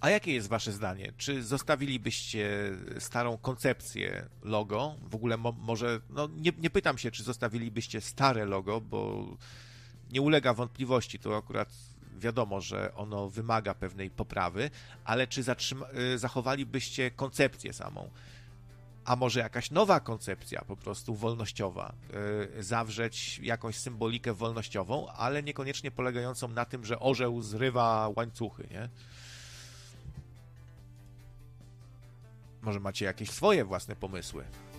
A jakie jest wasze zdanie? Czy zostawilibyście starą koncepcję logo? W ogóle może, no nie pytam się, czy zostawilibyście stare logo, bo nie ulega wątpliwości, to akurat wiadomo, że ono wymaga pewnej poprawy, ale czy zachowalibyście koncepcję samą? A może jakaś nowa koncepcja, po prostu wolnościowa, zawrzeć jakąś symbolikę wolnościową, ale niekoniecznie polegającą na tym, że orzeł zrywa łańcuchy, nie? Może macie jakieś swoje własne pomysły?